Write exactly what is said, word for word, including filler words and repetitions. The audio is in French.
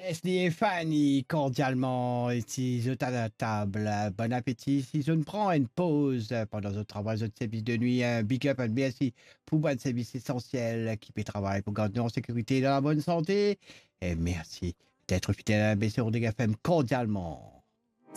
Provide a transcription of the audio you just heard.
Leslie et Fanny, cordialement, ici, je à la table. Bon appétit. Si je ne prends une pause pendant le travail, je service de nuit, un big up, un merci pour un service essentiel qui peut travailler pour garder en sécurité et dans la bonne santé. Et merci d'être fidèle à la B C R D F M cordialement.